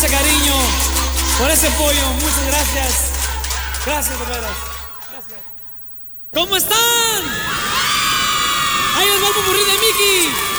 ese cariño, por ese apoyo. Muchas gracias. Gracias, de veras. Gracias. ¿Cómo están? Ahí les va el popurrí de Miki.